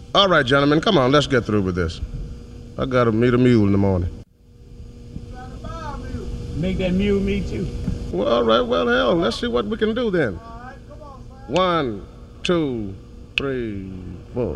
All right, gentlemen, come on, let's get through with this. I gotta meet a mule in the morning. Make that mule meet you. Well, all right, well, hell, let's see what we can do then. 1, 2, 3, 4.